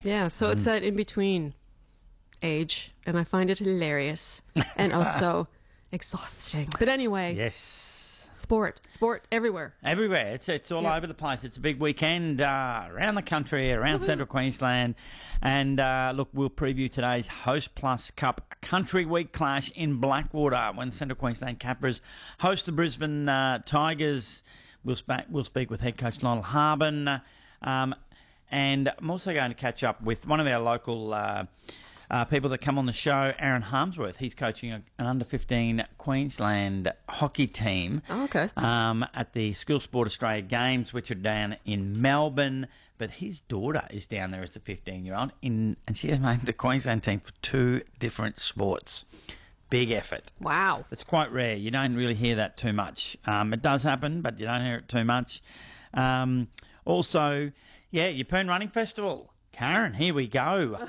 Yeah, so it's that in-between age, and I find it hilarious and also exhausting. But anyway, Yes. sport everywhere. Everywhere. It's all over the place. It's a big weekend around the country, around central Queensland. And look, we'll preview today's Host Plus Cup Country Week clash in Blackwater when Central Queensland Capras host the Brisbane Tigers. We'll speak with head coach Lionel Harbin. And I'm also going to catch up with one of our local people that come on the show, Aaron Harmsworth. He's coaching an under-15 Queensland hockey team. Oh, okay. At the School Sport Australia Games, which are down in Melbourne. But his daughter is down there as a 15-year-old, and she has made the Queensland team for 2 different sports. Big effort. Wow. It's quite rare. You don't really hear that too much. It does happen, but you don't hear it too much. Also, Yeppoon Running Festival. Karen, here we go.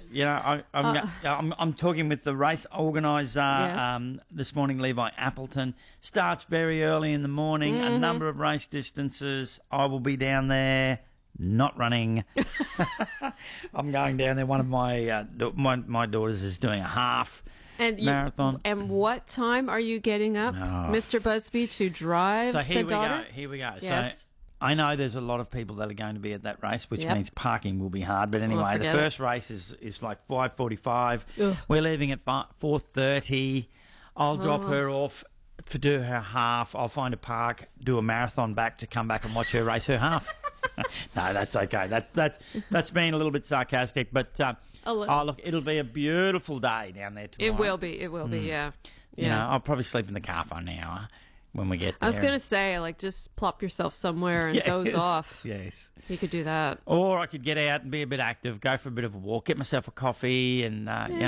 I'm talking with the race organiser this morning, Levi Appleton. Starts very early in the morning. A number of race distances. I will be down there, not running. I'm going down there. One of my daughters is doing a half marathon. And what time are you getting up, Mr. Busby, to drive? So here we go. Yes. So I know there's a lot of people that are going to be at that race, which means parking will be hard. But anyway, the forget first race is like 5:45. We're leaving at 4:30. I'll drop her off to do her half. I'll find a park, do a marathon back to come back and watch her race her half. No, that's okay. That's being a little bit sarcastic, but look, it'll be a beautiful day down there tomorrow. It will be. It will be. Yeah. You know, I'll probably sleep in the car for an hour when we get there. I was going to say, just plop yourself somewhere and doze off. Yes. You could do that. Or I could get out and be a bit active, go for a bit of a walk, get myself a coffee and,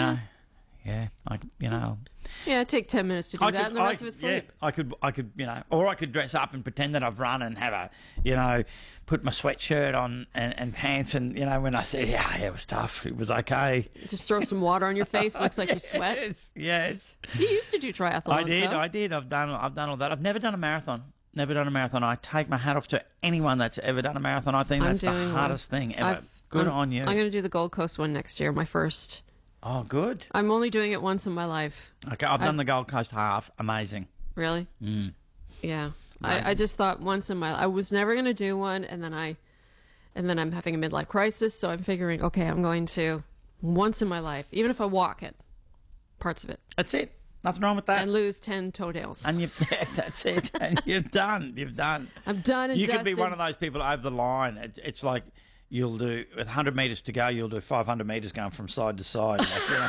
take 10 minutes to do that and the rest of it sleep. I could, or I could dress up and pretend that I've run and have put my sweatshirt on and pants and, when I said, it was tough, it was okay. Just throw some water on your face. It looks like you sweat. Yes. You used to do triathlons. I did. I've done all that. I've never done a marathon. I take my hat off to anyone that's ever done a marathon. I think that's the hardest thing ever. Good on you. I'm going to do the Gold Coast one next year, my first. Oh, good. I'm only doing it once in my life. Okay, I've done the Gold Coast half. Amazing. Really? Yeah. I just thought once in my life. I was never going to do one, and then I'm having a midlife crisis, so I'm figuring, okay, I'm going to once in my life, even if I walk it, parts of it. That's it. Nothing wrong with that. And lose 10 toenails. And that's it. And you've done. I'm done and you dusted. could be one of those people over the line. It's like you'll do, with 100 metres to go, you'll do 500 metres going from side to side.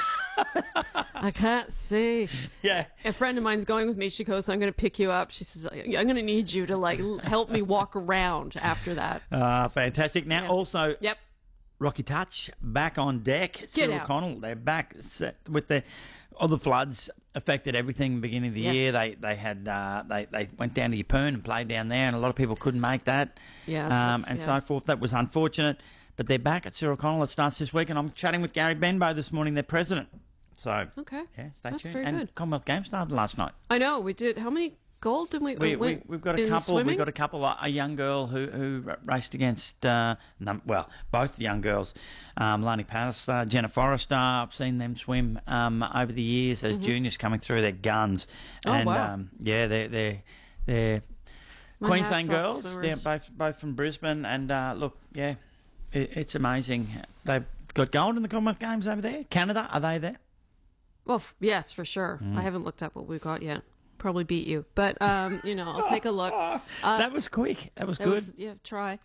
I can't see. Yeah. A friend of mine's going with me. She goes, I'm going to pick you up. She says, I'm going to need you to help me walk around after that. Fantastic. Now also... Yep. Rocky Touch back on deck. Cyril Connell, they're back with all the floods affected everything beginning of the year. They had they went down to Yeppoon and played down there, and a lot of people couldn't make that. So forth. That was unfortunate, but they're back at Cyril Connell. It starts this week, and I'm chatting with Gary Benbow this morning, their president. So stay That's tuned. very and good. Commonwealth Games started last night. I know we did. How many gold did we've got a couple. Swimming? We've got a couple. A young girl who raced against both young girls, Lani Pallister, Jenna Forrester. I've seen them swim over the years as juniors coming through. They're guns. They're Queensland girls. They're both from Brisbane. And it's amazing. They've got gold in the Commonwealth Games over there. Canada, are they there? Well, yes, for sure. I haven't looked up what we've got yet. Probably beat you, but I'll take a look. That was quick. That was good. Try.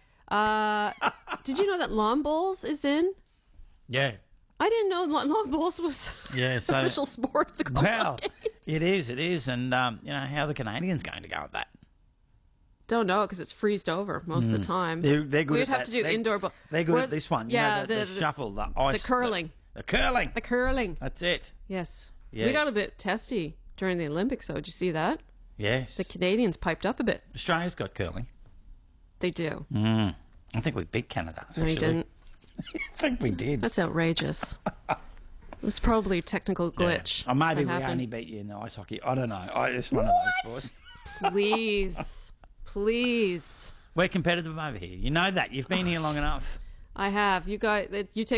Did you know that lawn bowls is in? Yeah. I didn't know lawn bowls was official sport of the Commonwealth Games. It is, and how are the Canadians going to go with that? Don't know because it's freezed over most of the time. They're good. We'd have to do indoor. They're good at this one. The shuffle, the ice, the curling, the curling. That's it. Yes. We got a bit testy during the Olympics, though. Did you see that? Yes. The Canadians piped up a bit. Australia's got curling. They do. I think we beat Canada. No, you didn't. I think we did. That's outrageous. It was probably a technical glitch. Or maybe we only beat you in the ice hockey. I don't know. It's one of those sports. Please. We're competitive over here. You know that. You've been here long enough. I have. You take